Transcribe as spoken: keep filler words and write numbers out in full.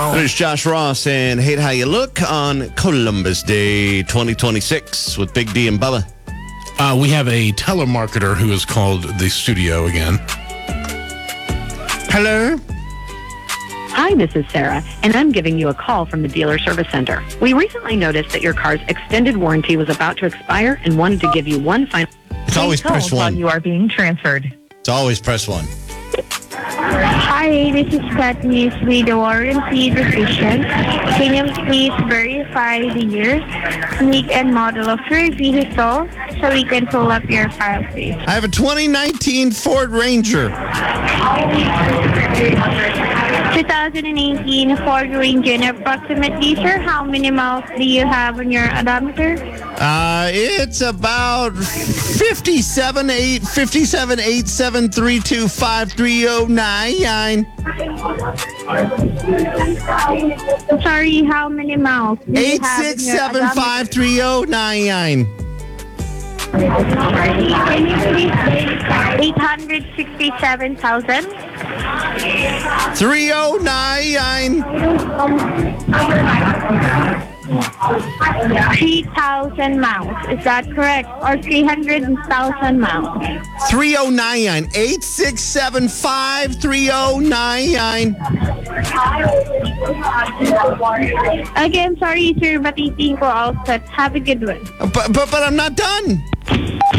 There's Josh Ross and Hate How You Look on Columbus Day twenty twenty-six with Big D and Bubba. Uh, we have a telemarketer who has called the studio again. Hello? Hi, this is Sarah, and I'm giving you a call from the Dealer Service Center. We recently noticed that your car's extended warranty was about to expire and wanted to give you one final... It's always press one. You are being transferred. It's always press one. Hi, this is Katniss with the warranty decision. Can you please verify the year, make, and model of your vehicle so we can pull up your file, please? I have a twenty nineteen Ford Ranger. twenty eighteen Ford Ranger, and approximately, sir, how many miles do you have on your odometer? Uh, it's about fifty-seven eight fifty-seven eight seven three two five three oh nine. Sorry, how many miles do you Eight have six in your seven five odometer? three oh nine. eight hundred sixty-seven thousand. Three oh nine. three thousand miles. Is that correct? Or three hundred thousand miles? Three oh nine. Eight six seven five three oh nine. Again, sorry, sir, but I think we're all set. Have a good one. But but but I'm not done.